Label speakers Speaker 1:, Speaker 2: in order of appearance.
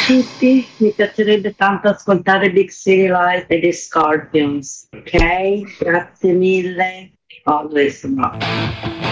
Speaker 1: tutti, mi piacerebbe tanto ascoltare Big City Light e gli Scorpions, ok? Grazie mille, always rock.